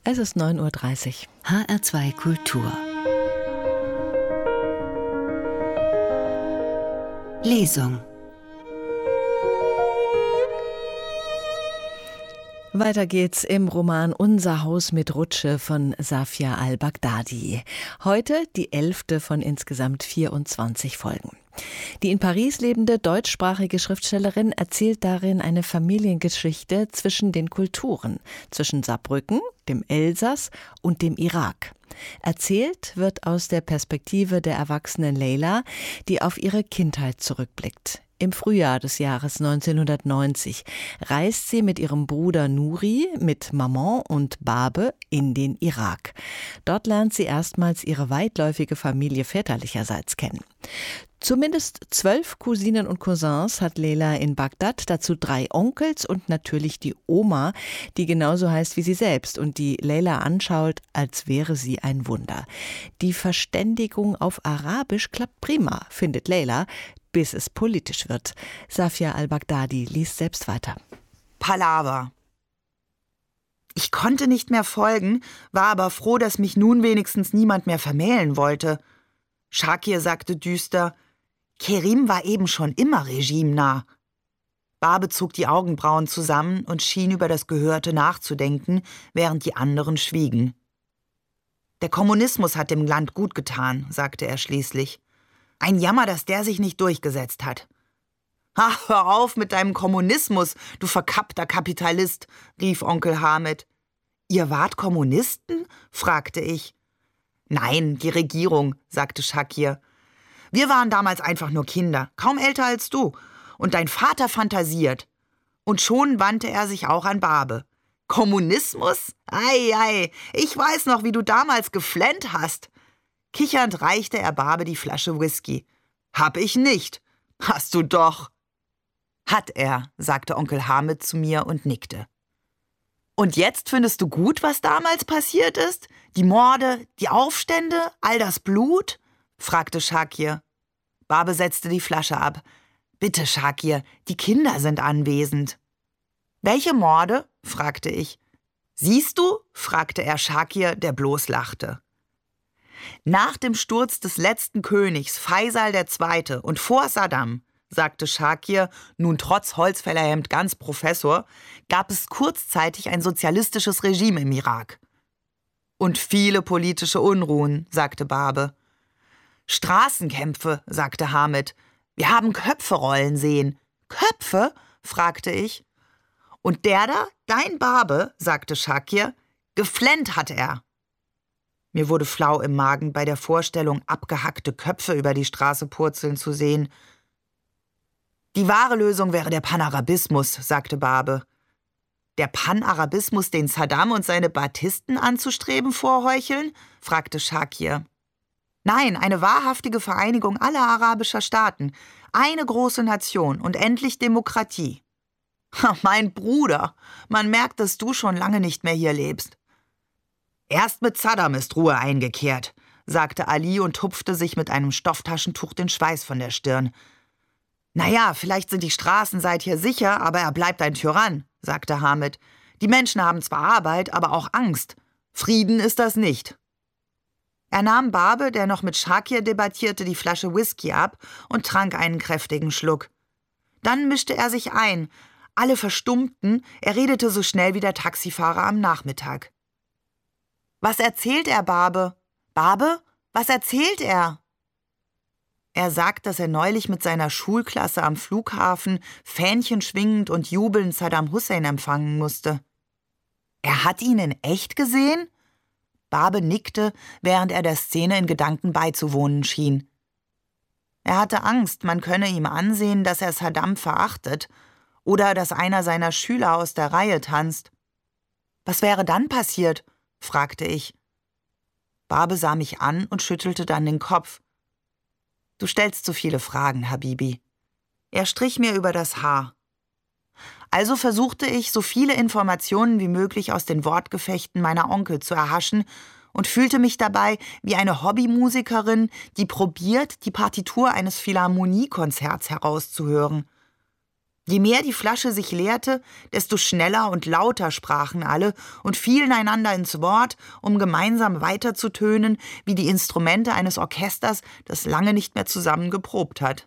Es ist 9:30 Uhr. HR2 Kultur. Lesung. Weiter geht's im Roman Unser Haus mit Rutsche von Safia al-Baghdadi. Heute die 11. von insgesamt 24 Folgen. Die in Paris lebende deutschsprachige Schriftstellerin erzählt darin eine Familiengeschichte zwischen den Kulturen, zwischen Saarbrücken, dem Elsass und dem Irak. Erzählt wird aus der Perspektive der erwachsenen Leila, die auf ihre Kindheit zurückblickt. Im Frühjahr des Jahres 1990 reist sie mit ihrem Bruder Nuri, mit Maman und Babe in den Irak. Dort lernt sie erstmals ihre weitläufige Familie väterlicherseits kennen. Zumindest 12 Cousinen und Cousins hat Leila in Bagdad, dazu 3 Onkels und natürlich die Oma, die genauso heißt wie sie selbst und die Leila anschaut, als wäre sie ein Wunder. Die Verständigung auf Arabisch klappt prima, findet Leila, bis es politisch wird. Safia al-Baghdadi liest selbst weiter. Palaver. Ich konnte nicht mehr folgen, war aber froh, dass mich nun wenigstens niemand mehr vermählen wollte. Shakir sagte düster, Kerim war eben schon immer regimenah. Babe zog die Augenbrauen zusammen und schien über das Gehörte nachzudenken, während die anderen schwiegen. Der Kommunismus hat dem Land gut getan, sagte er schließlich. Ein Jammer, dass der sich nicht durchgesetzt hat. »Ach, hör auf mit deinem Kommunismus, du verkappter Kapitalist«, rief Onkel Hamid. »Ihr wart Kommunisten?« fragte ich. »Nein, die Regierung«, sagte Shakir. »Wir waren damals einfach nur Kinder, kaum älter als du. Und dein Vater fantasiert.« Und schon wandte er sich auch an Babe. »Kommunismus? Ei, ei, ich weiß noch, wie du damals geflennt hast.« Kichernd reichte er Babe die Flasche Whisky. »Hab ich nicht. Hast du doch.« »Hat er«, sagte Onkel Hamid zu mir und nickte. »Und jetzt findest du gut, was damals passiert ist? Die Morde, die Aufstände, all das Blut?« fragte Shakir. Babe setzte die Flasche ab. »Bitte, Shakir, die Kinder sind anwesend.« »Welche Morde?« fragte ich. »Siehst du?« fragte er Shakir, der bloß lachte. »Nach dem Sturz des letzten Königs, Faisal II. Und vor Saddam«, sagte Shakir, nun trotz Holzfällerhemd ganz Professor, gab es kurzzeitig ein sozialistisches Regime im Irak. »Und viele politische Unruhen«, sagte Babe. »Straßenkämpfe«, sagte Hamid. »Wir haben Köpfe rollen sehen.« »Köpfe?« fragte ich. »Und der da, dein Babe«, sagte Shakir, »geflennt hat er.« Mir wurde flau im Magen bei der Vorstellung, abgehackte Köpfe über die Straße purzeln zu sehen. »Die wahre Lösung wäre der Panarabismus«, sagte Babe. »Der Panarabismus, den Saddam und seine Ba'athisten anzustreben vorheucheln?« fragte Shakir. »Nein, eine wahrhaftige Vereinigung aller arabischer Staaten, eine große Nation und endlich Demokratie.« »Mein Bruder, man merkt, dass du schon lange nicht mehr hier lebst.« »Erst mit Saddam ist Ruhe eingekehrt«, sagte Ali und tupfte sich mit einem Stofftaschentuch den Schweiß von der Stirn. »Naja, vielleicht sind die Straßen seither sicher, aber er bleibt ein Tyrann«, sagte Hamid. »Die Menschen haben zwar Arbeit, aber auch Angst. Frieden ist das nicht.« Er nahm Babe, der noch mit Shakir debattierte, die Flasche Whisky ab und trank einen kräftigen Schluck. Dann mischte er sich ein. Alle verstummten, er redete so schnell wie der Taxifahrer am Nachmittag. »Was erzählt er, Babe? Babe, was erzählt er?« Er sagt, dass er neulich mit seiner Schulklasse am Flughafen Fähnchen schwingend und jubelnd Saddam Hussein empfangen musste. »Er hat ihn in echt gesehen?« Babe nickte, während er der Szene in Gedanken beizuwohnen schien. Er hatte Angst, man könne ihm ansehen, dass er Saddam verachtet oder dass einer seiner Schüler aus der Reihe tanzt. »Was wäre dann passiert?« fragte ich. Babe sah mich an und schüttelte dann den Kopf. »Du stellst zu viele Fragen, Habibi.« Er strich mir über das Haar. Also versuchte ich, so viele Informationen wie möglich aus den Wortgefechten meiner Onkel zu erhaschen und fühlte mich dabei wie eine Hobbymusikerin, die probiert, die Partitur eines Philharmoniekonzerts herauszuhören. Je mehr die Flasche sich leerte, desto schneller und lauter sprachen alle und fielen einander ins Wort, um gemeinsam weiterzutönen, wie die Instrumente eines Orchesters, das lange nicht mehr zusammen geprobt hat.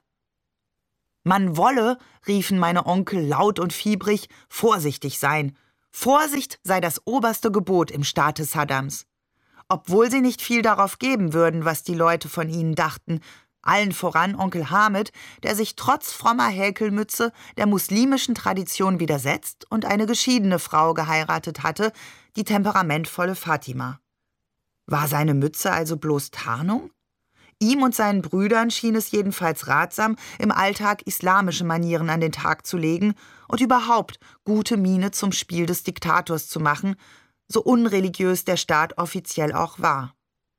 Man wolle, riefen meine Onkel laut und fiebrig, vorsichtig sein. Vorsicht sei das oberste Gebot im Staate Saddams. Obwohl sie nicht viel darauf geben würden, was die Leute von ihnen dachten, allen voran Onkel Hamid, der sich trotz frommer Häkelmütze der muslimischen Tradition widersetzt und eine geschiedene Frau geheiratet hatte, die temperamentvolle Fatima. War seine Mütze also bloß Tarnung? Ihm und seinen Brüdern schien es jedenfalls ratsam, im Alltag islamische Manieren an den Tag zu legen und überhaupt gute Miene zum Spiel des Diktators zu machen, so unreligiös der Staat offiziell auch war.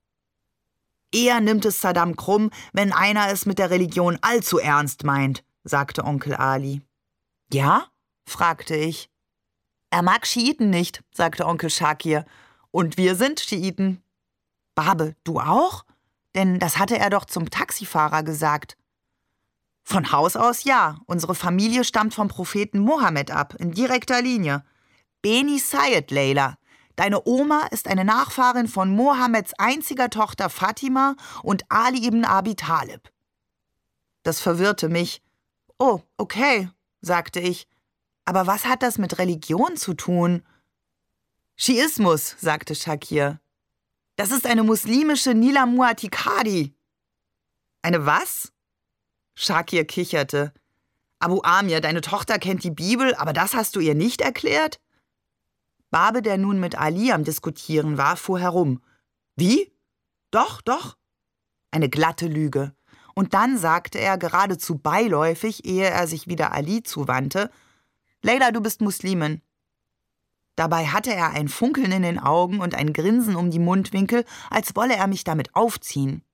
Eher nimmt es Saddam krumm, wenn einer es mit der Religion allzu ernst meint, sagte Onkel Ali. Ja? Fragte ich. Er mag Schiiten nicht, sagte Onkel Shakir. Und wir sind Schiiten. Babe, du auch? Denn das hatte er doch zum Taxifahrer gesagt. Von Haus aus ja. Unsere Familie stammt vom Propheten Mohammed ab, in direkter Linie. Beni Sayed, Leila. Deine Oma ist eine Nachfahrin von Mohammeds einziger Tochter Fatima und Ali ibn Abi Talib. Das verwirrte mich. Oh, okay, sagte ich. Aber was hat das mit Religion zu tun? Schiismus, sagte Shakir. Das ist eine muslimische Nila Mu'atikadi. Eine was? Shakir kicherte. Abu Amir, deine Tochter kennt die Bibel, aber das hast du ihr nicht erklärt? Babe, der nun mit Ali am Diskutieren war, fuhr herum. Wie? Doch, doch. Eine glatte Lüge. Und dann sagte er geradezu beiläufig, ehe er sich wieder Ali zuwandte, Leila, du bist Muslimin. Dabei hatte er ein Funkeln in den Augen und ein Grinsen um die Mundwinkel, als wolle er mich damit aufziehen.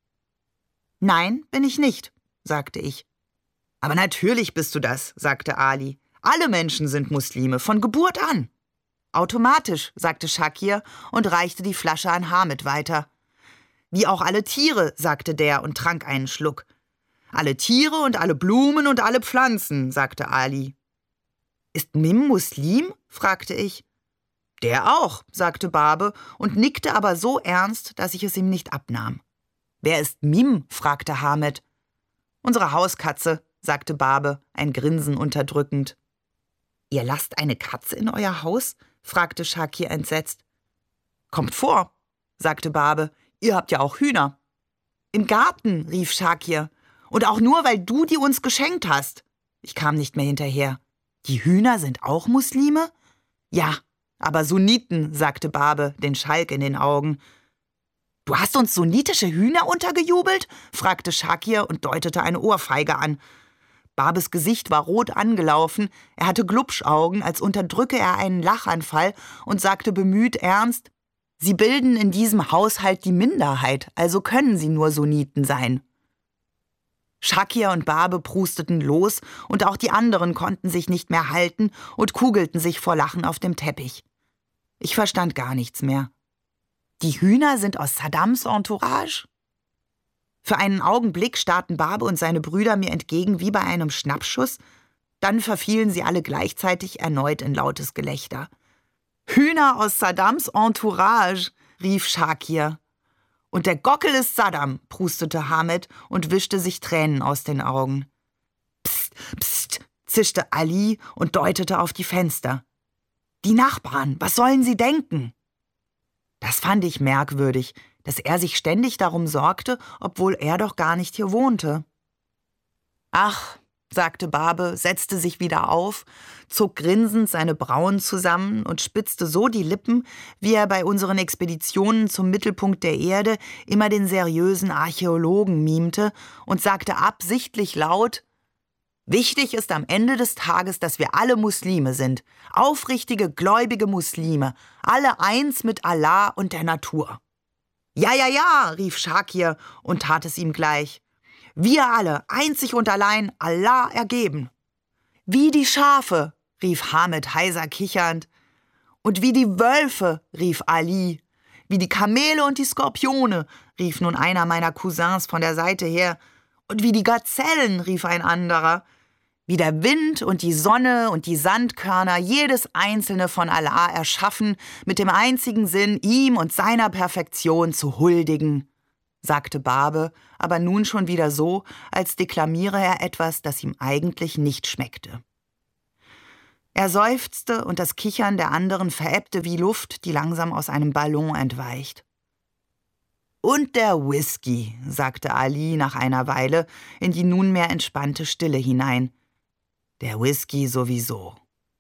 Nein, bin ich nicht, sagte ich. Aber natürlich bist du das, sagte Ali. Alle Menschen sind Muslime, von Geburt an. Automatisch, sagte Shakir und reichte die Flasche an Hamid weiter. Wie auch alle Tiere, sagte der und trank einen Schluck. Alle Tiere und alle Blumen und alle Pflanzen, sagte Ali. Ist Mim Muslim? Fragte ich. Der auch, sagte Babe und nickte aber so ernst, dass ich es ihm nicht abnahm. Wer ist Mim? Fragte Hamid. Unsere Hauskatze, sagte Babe, ein Grinsen unterdrückend. Ihr lasst eine Katze in euer Haus? Fragte Shakir entsetzt. Kommt vor, sagte Babe, ihr habt ja auch Hühner. Im Garten, rief Shakir. Und auch nur, weil du die uns geschenkt hast. Ich kam nicht mehr hinterher. Die Hühner sind auch Muslime? Ja, aber Sunniten, sagte Babe, den Schalk in den Augen. Du hast uns sunnitische Hühner untergejubelt? Fragte Shakir und deutete eine Ohrfeige an. Babes Gesicht war rot angelaufen, er hatte Glubschaugen, als unterdrücke er einen Lachanfall und sagte bemüht ernst, Sie bilden in diesem Haushalt die Minderheit, also können sie nur Sunniten sein. Shakir und Babe prusteten los und auch die anderen konnten sich nicht mehr halten und kugelten sich vor Lachen auf dem Teppich. Ich verstand gar nichts mehr. Die Hühner sind aus Saddams Entourage? Für einen Augenblick starrten Babe und seine Brüder mir entgegen wie bei einem Schnappschuss, dann verfielen sie alle gleichzeitig erneut in lautes Gelächter. »Hühner aus Saddams Entourage«, rief Shakir. »Und der Gockel ist Saddam«, prustete Hamid und wischte sich Tränen aus den Augen. »Psst, psst«, zischte Ali und deutete auf die Fenster. »Die Nachbarn, was sollen sie denken?« Das fand ich merkwürdig, dass er sich ständig darum sorgte, obwohl er doch gar nicht hier wohnte. »Ach«, sagte Babe, setzte sich wieder auf, zog grinsend seine Brauen zusammen und spitzte so die Lippen, wie er bei unseren Expeditionen zum Mittelpunkt der Erde immer den seriösen Archäologen mimte und sagte absichtlich laut, »Wichtig ist am Ende des Tages, dass wir alle Muslime sind, aufrichtige, gläubige Muslime, alle eins mit Allah und der Natur.« »Ja, ja, ja«, rief Shakir und tat es ihm gleich. »Wir alle, einzig und allein, Allah ergeben.« »Wie die Schafe«, rief Hamid heiser kichernd. »Und wie die Wölfe«, rief Ali. »Wie die Kamele und die Skorpione«, rief nun einer meiner Cousins von der Seite her. »Und wie die Gazellen«, rief ein anderer. wie der Wind und die Sonne und die Sandkörner jedes einzelne von Allah erschaffen, mit dem einzigen Sinn, ihm und seiner Perfektion zu huldigen, sagte Barbe, aber nun schon wieder so, als deklamiere er etwas, das ihm eigentlich nicht schmeckte. Er seufzte und das Kichern der anderen verebbte wie Luft, die langsam aus einem Ballon entweicht. »Und der Whisky«, sagte Ali nach einer Weile in die nunmehr entspannte Stille hinein. »Der Whisky sowieso.«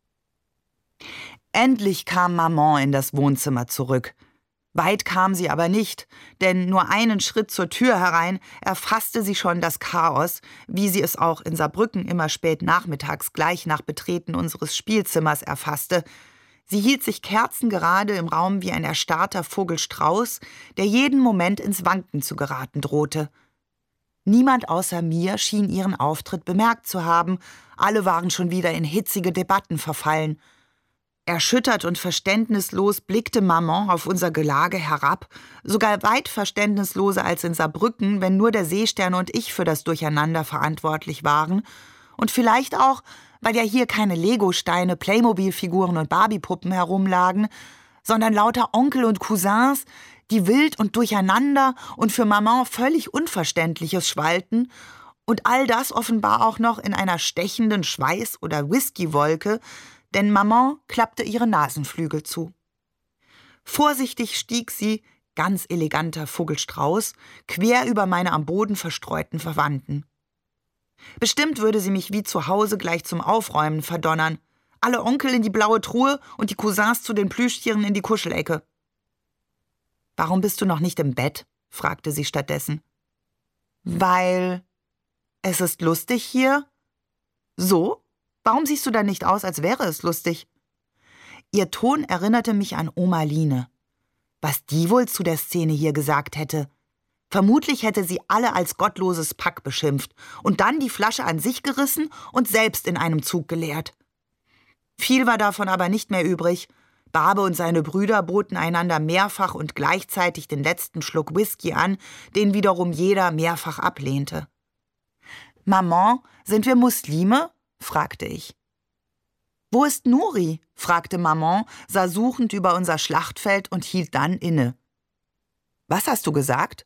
Endlich kam Maman in das Wohnzimmer zurück. Weit kam sie aber nicht, denn nur einen Schritt zur Tür herein erfasste sie schon das Chaos, wie sie es auch in Saarbrücken immer spät nachmittags gleich nach Betreten unseres Spielzimmers erfasste. Sie hielt sich kerzengerade im Raum wie ein erstarrter Vogelstrauß, der jeden Moment ins Wanken zu geraten drohte. Niemand außer mir schien ihren Auftritt bemerkt zu haben, alle waren schon wieder in hitzige Debatten verfallen. Erschüttert und verständnislos blickte Maman auf unser Gelage herab, sogar weit verständnisloser als in Saarbrücken, wenn nur der Seestern und ich für das Durcheinander verantwortlich waren. Und vielleicht auch, weil ja hier keine Legosteine, Playmobil-Figuren und Barbie-Puppen herumlagen, sondern lauter Onkel und Cousins, die wild und durcheinander und für Maman völlig Unverständliches schwalten, und all das offenbar auch noch in einer stechenden Schweiß- oder Whiskywolke, denn Maman klappte ihre Nasenflügel zu. Vorsichtig stieg sie, ganz eleganter Vogelstrauß, quer über meine am Boden verstreuten Verwandten. Bestimmt würde sie mich wie zu Hause gleich zum Aufräumen verdonnern. Alle Onkel in die blaue Truhe und die Cousins zu den Plüschtieren in die Kuschelecke. »Warum bist du noch nicht im Bett?« fragte sie stattdessen. »Weil es ist lustig hier.« »So? Warum siehst du dann nicht aus, als wäre es lustig?« Ihr Ton erinnerte mich an Oma Line. Was die wohl zu der Szene hier gesagt hätte. Vermutlich hätte sie alle als gottloses Pack beschimpft und dann die Flasche an sich gerissen und selbst in einem Zug geleert. Viel war davon aber nicht mehr übrig. Barbe und seine Brüder boten einander mehrfach und gleichzeitig den letzten Schluck Whisky an, den wiederum jeder mehrfach ablehnte. »Maman, sind wir Muslime?« fragte ich. »Wo ist Nuri?« fragte Maman, sah suchend über unser Schlachtfeld und hielt dann inne. »Was hast du gesagt?«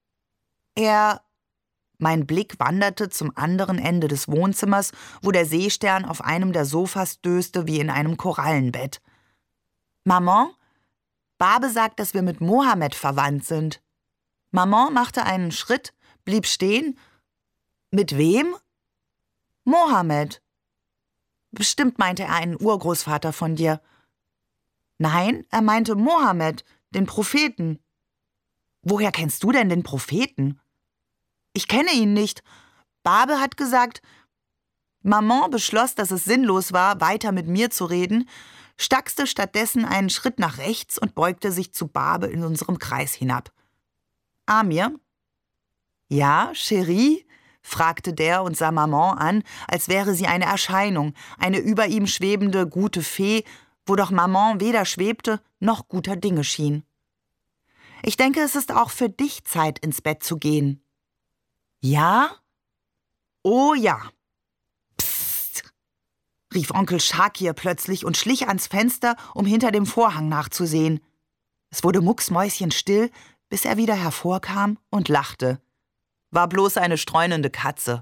Mein Blick wanderte zum anderen Ende des Wohnzimmers, wo der Seestern auf einem der Sofas döste wie in einem Korallenbett. »Maman, Barbe sagt, dass wir mit Mohammed verwandt sind.« Maman machte einen Schritt, blieb stehen. »Mit wem?« »Mohammed.« »Bestimmt meinte er einen Urgroßvater von dir.« »Nein, er meinte Mohammed, den Propheten.« »Woher kennst du denn den Propheten?« »Ich kenne ihn nicht. Barbe hat gesagt...« Maman beschloss, dass es sinnlos war, weiter mit mir zu reden, stachste stattdessen einen Schritt nach rechts und beugte sich zu Barbe in unserem Kreis hinab. »Amir?« »Ja, Chérie?« fragte der und sah Maman an, als wäre sie eine Erscheinung, eine über ihm schwebende gute Fee, wo doch Maman weder schwebte noch guter Dinge schien. »Ich denke, es ist auch für dich Zeit, ins Bett zu gehen.« »Ja?« »Oh ja.« »Psst«, rief Onkel Schakir plötzlich und schlich ans Fenster, um hinter dem Vorhang nachzusehen. Es wurde mucksmäuschenstill, bis er wieder hervorkam und lachte. War bloß eine streunende Katze.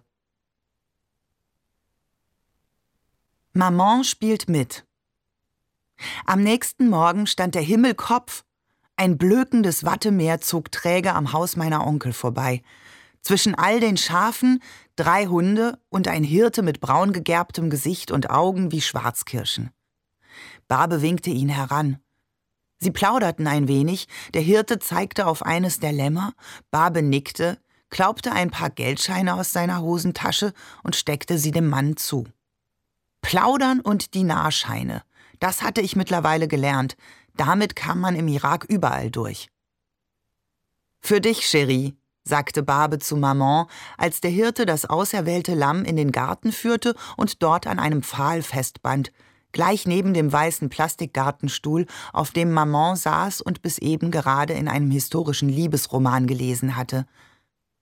Maman spielt mit. Am nächsten Morgen stand der Himmel Kopf. Ein blökendes Wattemeer zog träge am Haus meiner Onkel vorbei. Zwischen all den Schafen 3 Hunde und ein Hirte mit braun gegerbtem Gesicht und Augen wie Schwarzkirschen. Barbe winkte ihn heran. Sie plauderten ein wenig, der Hirte zeigte auf eines der Lämmer, Barbe nickte, klaubte ein paar Geldscheine aus seiner Hosentasche und steckte sie dem Mann zu. Plaudern und Dinarscheine, das hatte ich mittlerweile gelernt, damit kam man im Irak überall durch. »Für dich, Chérie«, sagte Barbe zu Maman, als der Hirte das auserwählte Lamm in den Garten führte und dort an einem Pfahl festband, gleich neben dem weißen Plastikgartenstuhl, auf dem Maman saß und bis eben gerade in einem historischen Liebesroman gelesen hatte.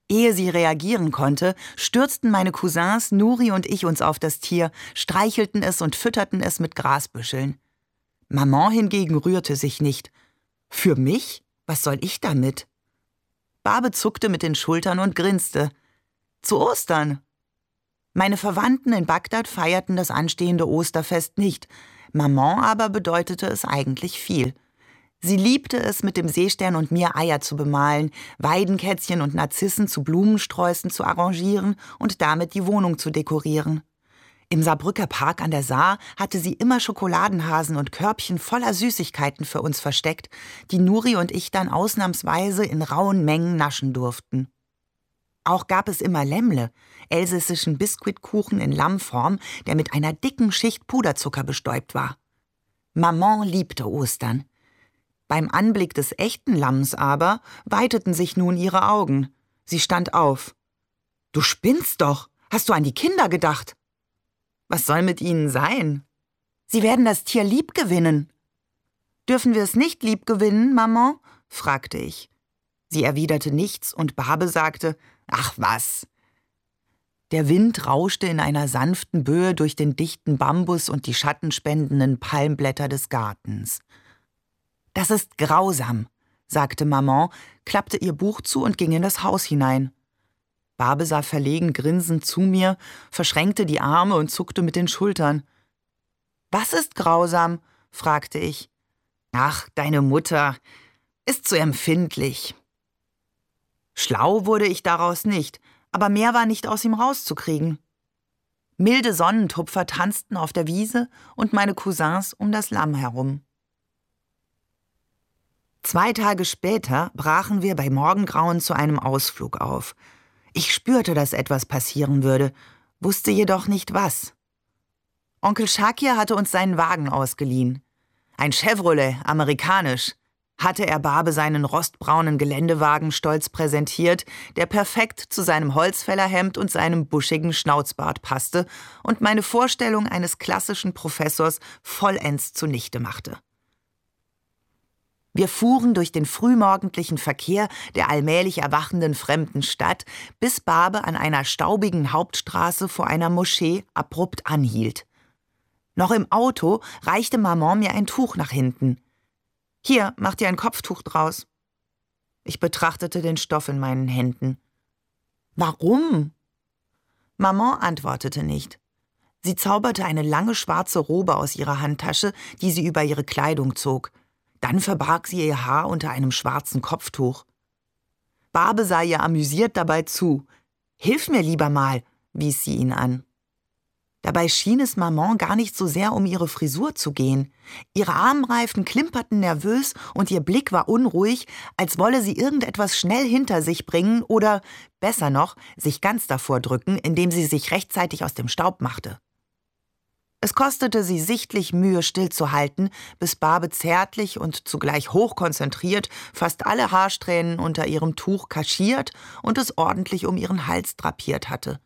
Ehe sie reagieren konnte, stürzten meine Cousins Nuri und ich uns auf das Tier, streichelten es und fütterten es mit Grasbüscheln. Maman hingegen rührte sich nicht. Für mich? Was soll ich damit? Barbe zuckte mit den Schultern und grinste. Zu Ostern. Meine Verwandten in Bagdad feierten das anstehende Osterfest nicht. Maman aber bedeutete es eigentlich viel. Sie liebte es, mit dem Seestern und mir Eier zu bemalen, Weidenkätzchen und Narzissen zu Blumensträußen zu arrangieren und damit die Wohnung zu dekorieren. Im Saarbrücker Park an der Saar hatte sie immer Schokoladenhasen und Körbchen voller Süßigkeiten für uns versteckt, die Nuri und ich dann ausnahmsweise in rauen Mengen naschen durften. Auch gab es immer Lämmle, elsässischen Biskuitkuchen in Lammform, der mit einer dicken Schicht Puderzucker bestäubt war. Maman liebte Ostern. Beim Anblick des echten Lamms aber weiteten sich nun ihre Augen. Sie stand auf. »Du spinnst doch! Hast du an die Kinder gedacht?« »Was soll mit ihnen sein?« »Sie werden das Tier liebgewinnen.« »Dürfen wir es nicht liebgewinnen, Maman?« fragte ich. Sie erwiderte nichts und Barbe sagte, »Ach was!« Der Wind rauschte in einer sanften Böe durch den dichten Bambus und die schattenspendenden Palmblätter des Gartens. »Das ist grausam«, sagte Maman, klappte ihr Buch zu und ging in das Haus hinein. Barbe sah verlegen grinsend zu mir, verschränkte die Arme und zuckte mit den Schultern. »Was ist grausam?« fragte ich. »Ach, deine Mutter ist zu empfindlich.« Schlau wurde ich daraus nicht, aber mehr war nicht aus ihm rauszukriegen. Milde Sonnentupfer tanzten auf der Wiese und meine Cousins um das Lamm herum. 2 Tage später brachen wir bei Morgengrauen zu einem Ausflug auf. Ich spürte, dass etwas passieren würde, wusste jedoch nicht was. Onkel Shakir hatte uns seinen Wagen ausgeliehen. Ein Chevrolet, amerikanisch, hatte er Barbe seinen rostbraunen Geländewagen stolz präsentiert, der perfekt zu seinem Holzfällerhemd und seinem buschigen Schnauzbart passte und meine Vorstellung eines klassischen Professors vollends zunichte machte. Wir fuhren durch den frühmorgendlichen Verkehr der allmählich erwachenden fremden Stadt, bis Barbe an einer staubigen Hauptstraße vor einer Moschee abrupt anhielt. Noch im Auto reichte Maman mir ein Tuch nach hinten. »Hier, mach dir ein Kopftuch draus.« Ich betrachtete den Stoff in meinen Händen. »Warum?« Maman antwortete nicht. Sie zauberte eine lange schwarze Robe aus ihrer Handtasche, die sie über ihre Kleidung zog. Dann verbarg sie ihr Haar unter einem schwarzen Kopftuch. Barbe sah ihr amüsiert dabei zu. »Hilf mir lieber mal«, wies sie ihn an. Dabei schien es Maman gar nicht so sehr um ihre Frisur zu gehen. Ihre Armreifen klimperten nervös und ihr Blick war unruhig, als wolle sie irgendetwas schnell hinter sich bringen oder, besser noch, sich ganz davor drücken, indem sie sich rechtzeitig aus dem Staub machte. Es kostete sie sichtlich Mühe, stillzuhalten, bis Barbe zärtlich und zugleich hochkonzentriert fast alle Haarsträhnen unter ihrem Tuch kaschiert und es ordentlich um ihren Hals drapiert hatte.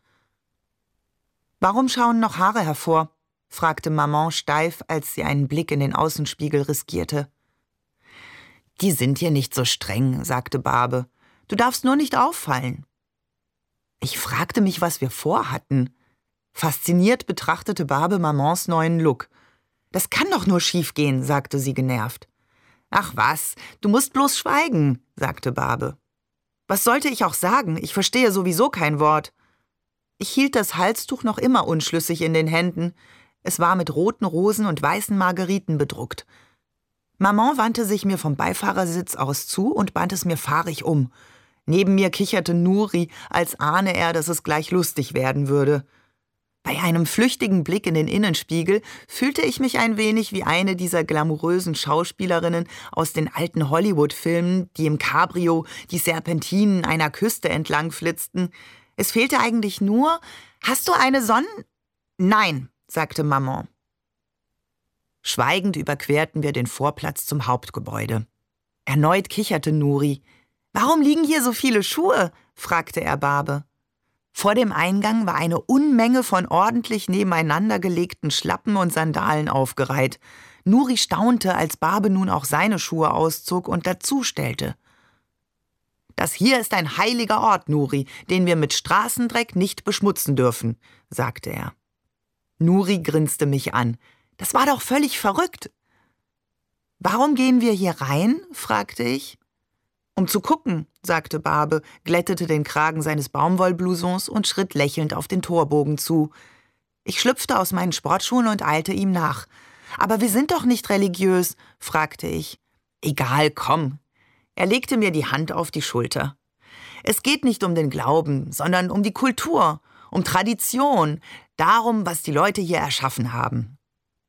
»Warum schauen noch Haare hervor?« fragte Maman steif, als sie einen Blick in den Außenspiegel riskierte. »Die sind hier nicht so streng«, sagte Barbe. »Du darfst nur nicht auffallen.« Ich fragte mich, was wir vorhatten. Fasziniert betrachtete Barbe Mamans neuen Look. »Das kann doch nur schiefgehen«, sagte sie genervt. »Ach was, du musst bloß schweigen«, sagte Barbe. »Was sollte ich auch sagen? Ich verstehe sowieso kein Wort.« Ich hielt das Halstuch noch immer unschlüssig in den Händen. Es war mit roten Rosen und weißen Margeriten bedruckt. Maman wandte sich mir vom Beifahrersitz aus zu und band es mir fahrig um. Neben mir kicherte Nuri, als ahne er, dass es gleich lustig werden würde. Bei einem flüchtigen Blick in den Innenspiegel fühlte ich mich ein wenig wie eine dieser glamourösen Schauspielerinnen aus den alten Hollywood-Filmen, die im Cabrio die Serpentinen einer Küste entlang flitzten. Es fehlte eigentlich nur, »Hast du eine »Nein«, sagte Maman. Schweigend überquerten wir den Vorplatz zum Hauptgebäude. Erneut kicherte Nuri. »Warum liegen hier so viele Schuhe?« fragte er Barbe. Vor dem Eingang war eine Unmenge von ordentlich nebeneinander gelegten Schlappen und Sandalen aufgereiht. Nuri staunte, als Barbe nun auch seine Schuhe auszog und dazustellte. Das hier ist ein heiliger Ort, Nuri, den wir mit Straßendreck nicht beschmutzen dürfen, sagte er. Nuri grinste mich an. Das war doch völlig verrückt. Warum gehen wir hier rein? Fragte ich. Um zu gucken, sagte Barbe, glättete den Kragen seines Baumwollblousons und schritt lächelnd auf den Torbogen zu. Ich schlüpfte aus meinen Sportschuhen und eilte ihm nach. Aber wir sind doch nicht religiös, fragte ich. Egal, komm. Er legte mir die Hand auf die Schulter. Es geht nicht um den Glauben, sondern um die Kultur, um Tradition, darum, was die Leute hier erschaffen haben.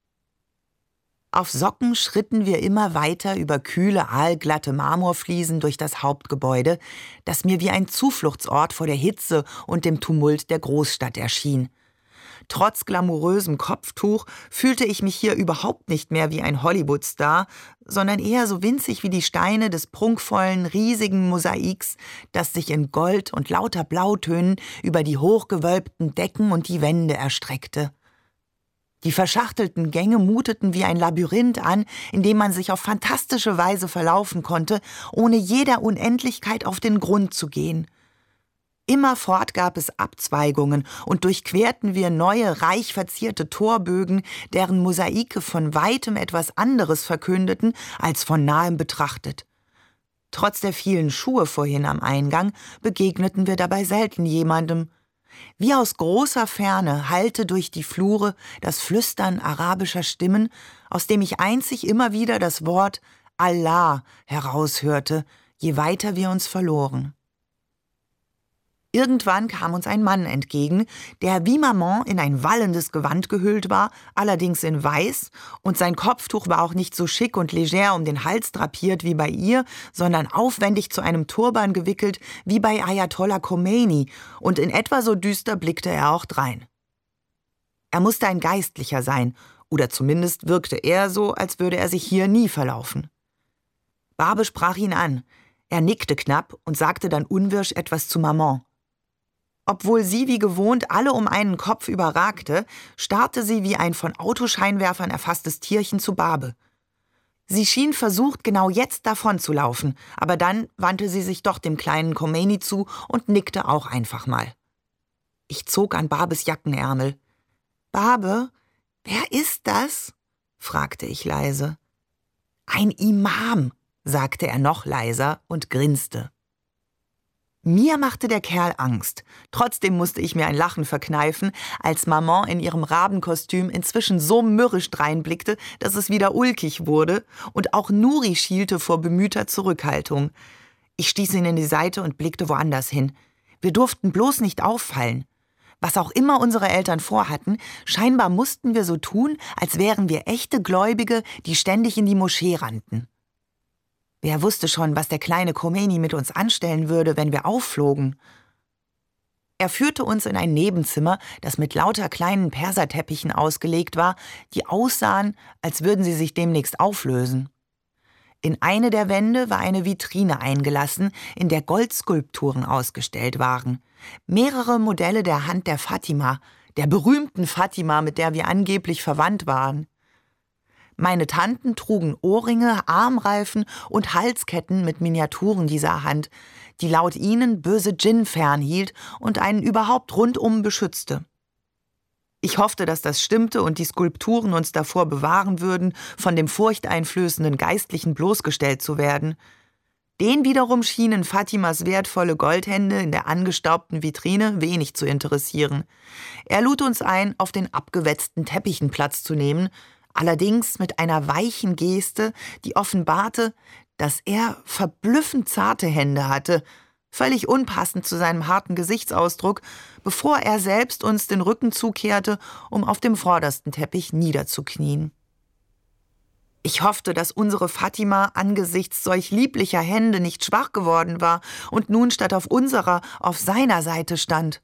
Auf Socken schritten wir immer weiter über kühle, aalglatte Marmorfliesen durch das Hauptgebäude, das mir wie ein Zufluchtsort vor der Hitze und dem Tumult der Großstadt erschien. Trotz glamourösem Kopftuch fühlte ich mich hier überhaupt nicht mehr wie ein Hollywood-Star, sondern eher so winzig wie die Steine des prunkvollen, riesigen Mosaiks, das sich in Gold und lauter Blautönen über die hochgewölbten Decken und die Wände erstreckte. Die verschachtelten Gänge muteten wie ein Labyrinth an, in dem man sich auf fantastische Weise verlaufen konnte, ohne jeder Unendlichkeit auf den Grund zu gehen. Immerfort gab es Abzweigungen und durchquerten wir neue, reich verzierte Torbögen, deren Mosaike von weitem etwas anderes verkündeten, als von nahem betrachtet. Trotz der vielen Schuhe vorhin am Eingang begegneten wir dabei selten jemandem. Wie aus großer Ferne hallte durch die Flure das Flüstern arabischer Stimmen, aus dem ich einzig immer wieder das Wort Allah heraushörte, je weiter wir uns verloren. Irgendwann kam uns ein Mann entgegen, der wie Maman in ein wallendes Gewand gehüllt war, allerdings in Weiß, und sein Kopftuch war auch nicht so schick und leger um den Hals drapiert wie bei ihr, sondern aufwendig zu einem Turban gewickelt wie bei Ayatollah Khomeini, und in etwa so düster blickte er auch drein. Er musste ein Geistlicher sein, oder zumindest wirkte er so, als würde er sich hier nie verlaufen. Barbe sprach ihn an. Er nickte knapp und sagte dann unwirsch etwas zu Maman. Obwohl sie wie gewohnt alle um einen Kopf überragte, starrte sie wie ein von Autoscheinwerfern erfasstes Tierchen zu Barbe. Sie schien versucht, genau jetzt davonzulaufen, aber dann wandte sie sich doch dem kleinen Khomeini zu und nickte auch einfach mal. Ich zog an Barbes Jackenärmel. »Barbe, wer ist das?« fragte ich leise. »Ein Imam«, sagte er noch leiser und grinste. Mir machte der Kerl Angst. Trotzdem musste ich mir ein Lachen verkneifen, als Maman in ihrem Rabenkostüm inzwischen so mürrisch dreinblickte, dass es wieder ulkig wurde, und auch Nuri schielte vor bemühter Zurückhaltung. Ich stieß ihn in die Seite und blickte woanders hin. Wir durften bloß nicht auffallen. Was auch immer unsere Eltern vorhatten, scheinbar mussten wir so tun, als wären wir echte Gläubige, die ständig in die Moschee rannten. Wer wusste schon, was der kleine Khomeini mit uns anstellen würde, wenn wir aufflogen? Er führte uns in ein Nebenzimmer, das mit lauter kleinen Perserteppichen ausgelegt war, die aussahen, als würden sie sich demnächst auflösen. In eine der Wände war eine Vitrine eingelassen, in der Goldskulpturen ausgestellt waren. Mehrere Modelle der Hand der Fatima, der berühmten Fatima, mit der wir angeblich verwandt waren. Meine Tanten trugen Ohrringe, Armreifen und Halsketten mit Miniaturen dieser Hand, die laut ihnen böse Djinn fernhielt und einen überhaupt rundum beschützte. Ich hoffte, dass das stimmte und die Skulpturen uns davor bewahren würden, von dem furchteinflößenden Geistlichen bloßgestellt zu werden. Den wiederum schienen Fatimas wertvolle Goldhände in der angestaubten Vitrine wenig zu interessieren. Er lud uns ein, auf den abgewetzten Teppichen Platz zu nehmen, allerdings mit einer weichen Geste, die offenbarte, dass er verblüffend zarte Hände hatte, völlig unpassend zu seinem harten Gesichtsausdruck, bevor er selbst uns den Rücken zukehrte, um auf dem vordersten Teppich niederzuknien. Ich hoffte, dass unsere Fatima angesichts solch lieblicher Hände nicht schwach geworden war und nun statt auf unserer auf seiner Seite stand.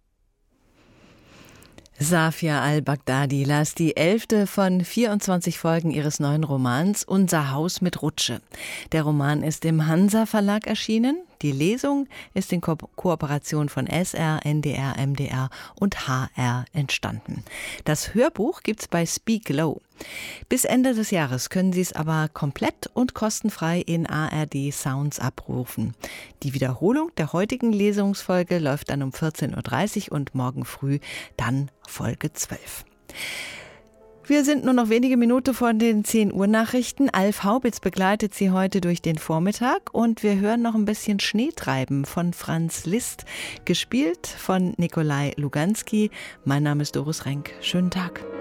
Safia al-Baghdadi las die 11. von 24 Folgen ihres neuen Romans Unser Haus mit Rutsche. Der Roman ist im Hansa Verlag erschienen. Die Lesung ist in Kooperation von SR, NDR, MDR und HR entstanden. Das Hörbuch gibt's bei Speak Low. Bis Ende des Jahres können Sie es aber komplett und kostenfrei in ARD Sounds abrufen. Die Wiederholung der heutigen Lesungsfolge läuft dann um 14.30 Uhr und morgen früh dann Folge 12. Wir sind nur noch wenige Minuten vor den 10 Uhr Nachrichten. Alf Haubitz begleitet Sie heute durch den Vormittag und wir hören noch ein bisschen Schneetreiben von Franz Liszt, gespielt von Nikolai Luganski. Mein Name ist Doris Renk. Schönen Tag.